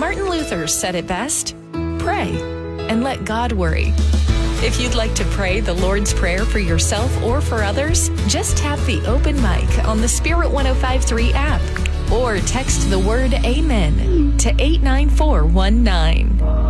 Martin Luther said it best: pray and let God worry. If you'd like to pray the Lord's Prayer for yourself or for others, just tap the open mic on the Spirit 105.3 app or text the word Amen to 89419.